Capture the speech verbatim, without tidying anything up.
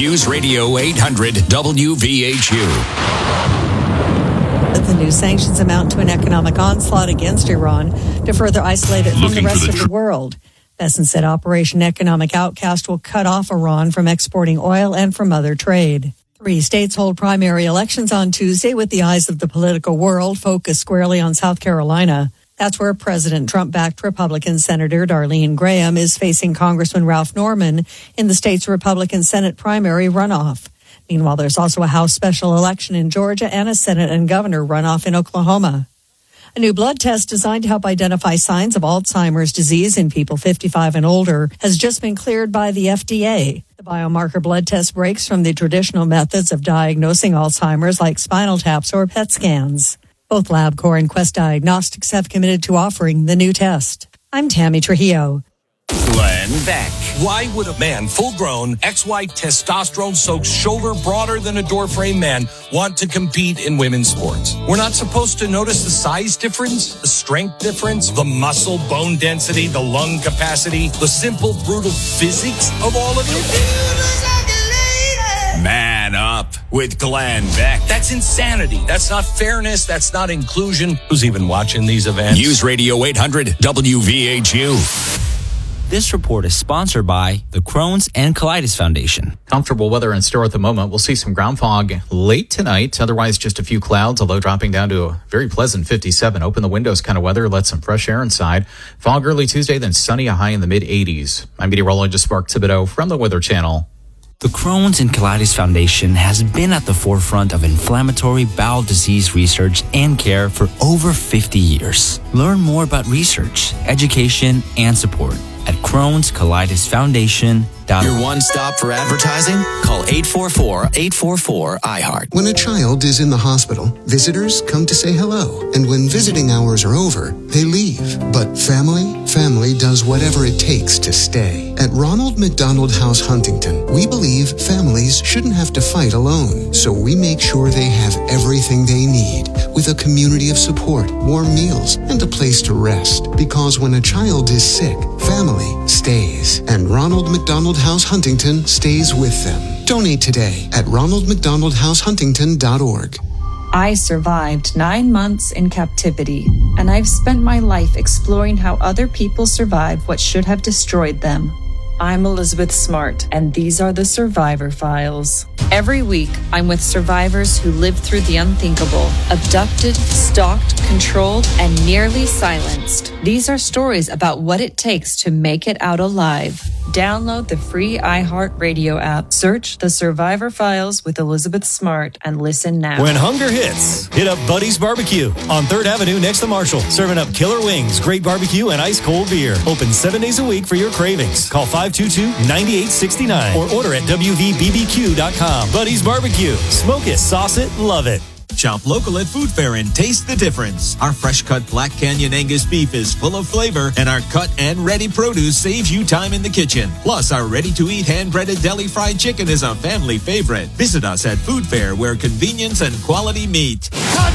News Radio eight hundred W V H U. The new sanctions amount to an economic onslaught against Iran to further isolate it from Looking the rest the of tr- the world. Besson said Operation Economic Outcast will cut off Iran from exporting oil and from other trade. Three states hold primary elections on Tuesday with the eyes of the political world focused squarely on South Carolina. That's where President Trump-backed Republican Senator Darlene Graham is facing Congressman Ralph Norman in the state's Republican Senate primary runoff. Meanwhile, there's also a House special election in Georgia and a Senate and governor runoff in Oklahoma. A new blood test designed to help identify signs of Alzheimer's disease in people fifty-five and older has just been cleared by the F D A. The biomarker blood test breaks from the traditional methods of diagnosing Alzheimer's like spinal taps or P E T scans. Both LabCorp and Quest Diagnostics have committed to offering the new test. I'm Tammy Trujillo. Glenn Beck. Why would a man, full-grown, ex-wife, testosterone-soaked, shoulder broader than a doorframe man, want to compete in women's sports? We're not supposed to notice the size difference, the strength difference, the muscle, bone density, the lung capacity, the simple, brutal physics of all of it? Man up with Glenn Beck. That's insanity. That's not fairness. That's not inclusion. Who's even watching these events? News Radio eight hundred W V H U. This report is sponsored by the Crohn's and Colitis Foundation. Comfortable weather in store at the moment. We'll see some ground fog late tonight. Otherwise, just a few clouds, although dropping down to a very pleasant fifty-seven. Open the windows kind of weather. Let some fresh air inside. Fog early Tuesday, then sunny, a high in the mid eighties. I'm meteorologist Mark Thibodeau from the Weather Channel. The Crohn's and Colitis Foundation has been at the forefront of inflammatory bowel disease research and care for over fifty years. Learn more about research, education, and support at Crohn's Colitis Foundation. Your one-stop for advertising? Call eight four four, eight four four, I heart. When a child is in the hospital, visitors come to say hello. And when visiting hours are over, they leave. But family, family does whatever it takes to stay. At Ronald McDonald House Huntington, we believe families shouldn't have to fight alone. So we make sure they have everything they need with a community of support, warm meals, and a place to rest. Because when a child is sick, family stays. And Ronald McDonald House Huntington stays with them. Donate today at ronald mcdonald house huntington dot org. I survived nine months in captivity, and I've spent my life exploring how other people survive what should have destroyed them. I'm Elizabeth Smart, and these are the Survivor Files. Every week, I'm with survivors who lived through the unthinkable, abducted, stalked, controlled, and nearly silenced. These are stories about what it takes to make it out alive. Download the free iHeartRadio app, search The Survivor Files with Elizabeth Smart, and listen now. When hunger hits, hit up Buddy's Barbecue on third Avenue next to Marshall. Serving up killer wings, great barbecue, and ice-cold beer. Open seven days a week for your cravings. Call five two two, nine eight six nine or order at w v b b q dot com. Buddy's Barbecue. Smoke it, sauce it, love it. Shop local at Food Fair and taste the difference. Our fresh-cut Black Canyon Angus beef is full of flavor, and our cut and ready produce saves you time in the kitchen. Plus, our ready-to-eat hand-breaded deli fried chicken is a family favorite. Visit us at Food Fair, where convenience and quality meet.